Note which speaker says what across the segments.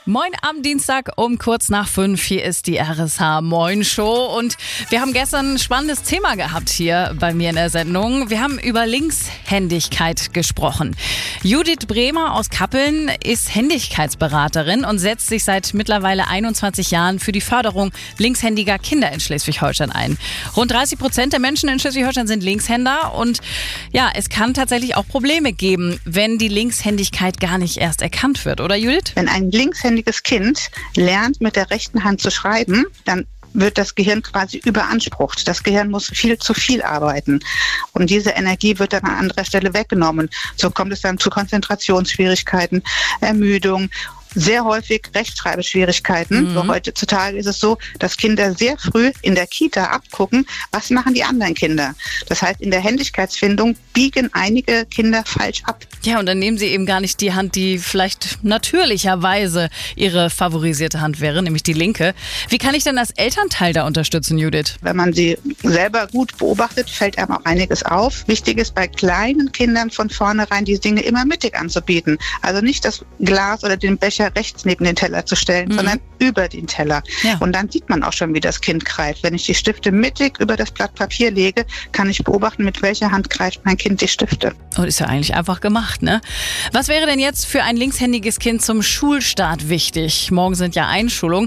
Speaker 1: Moin am Dienstag um kurz nach 5. Hier ist die RSH Moin Show und wir haben gestern ein spannendes Thema gehabt hier bei mir in der Sendung. Wir haben über Linkshändigkeit gesprochen. Judith Bremer aus Kappeln ist Händigkeitsberaterin und setzt sich seit mittlerweile 21 Jahren für die Förderung linkshändiger Kinder in Schleswig-Holstein ein. Rund 30% der Menschen in Schleswig-Holstein sind Linkshänder und ja, es kann tatsächlich auch Probleme geben, wenn die Linkshändigkeit gar nicht erst erkannt wird, oder Judith?
Speaker 2: Wenn ein linkshändiges Kind lernt, mit der rechten Hand zu schreiben, dann wird das Gehirn quasi überansprucht. Das Gehirn muss viel zu viel arbeiten. Und diese Energie wird dann an anderer Stelle weggenommen. So kommt es dann zu Konzentrationsschwierigkeiten, Ermüdung, sehr häufig Rechtschreibschwierigkeiten. So heutzutage ist es so, dass Kinder sehr früh in der Kita abgucken, was machen die anderen Kinder. Das heißt, in der Händigkeitsfindung biegen einige Kinder falsch ab.
Speaker 1: Ja, und dann nehmen sie eben gar nicht die Hand, die vielleicht natürlicherweise ihre favorisierte Hand wäre, nämlich die linke. Wie kann ich denn als Elternteil da unterstützen, Judith?
Speaker 2: Wenn man sie selber gut beobachtet, fällt einem auch einiges auf. Wichtig ist bei kleinen Kindern von vornherein die Dinge immer mittig anzubieten. Also nicht das Glas oder den Becher rechts neben den Teller zu stellen, sondern über den Teller. Ja. Und dann sieht man auch schon, wie das Kind greift. Wenn ich die Stifte mittig über das Blatt Papier lege, kann ich beobachten, mit welcher Hand greift mein Kind die Stifte.
Speaker 1: Und ist ja eigentlich einfach gemacht, ne? Was wäre denn jetzt für ein linkshändiges Kind zum Schulstart wichtig? Morgen sind ja Einschulungen.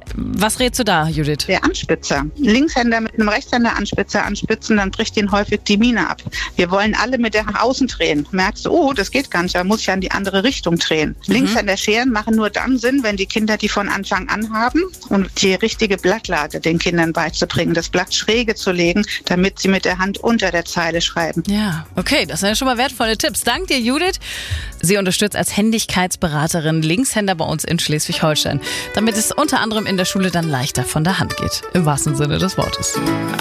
Speaker 1: Was rätst du da, Judith?
Speaker 2: Der Anspitzer. Linkshänder mit einem Rechtshänder Anspitzer anspitzen, dann bricht ihnen häufig die Miene ab. Wir wollen alle mit der nach außen drehen. Merkst du, oh, das geht gar nicht, da muss ich ja in die andere Richtung drehen. Linkshänder Scheren machen nur dann Sinn, wenn die Kinder die von Anfang an haben und die richtige Blattlage den Kindern beizubringen, das Blatt schräge zu legen, damit sie mit der Hand unter der Zeile schreiben.
Speaker 1: Ja, okay, das sind ja schon mal wertvolle Tipps. Dank dir, Judith. Sie unterstützt als Händigkeitsberaterin Linkshänder bei uns in Schleswig-Holstein, damit es unter anderem in der Schule dann leichter von der Hand geht. Im wahrsten Sinne des Wortes.